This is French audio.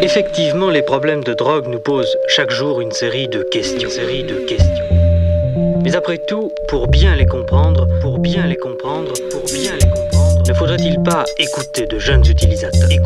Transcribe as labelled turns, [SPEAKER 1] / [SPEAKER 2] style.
[SPEAKER 1] Effectivement, les problèmes de drogue nous posent chaque jour une série de questions. Mais après tout, pour bien les comprendre, ne faudrait-il pas écouter de jeunes utilisateurs?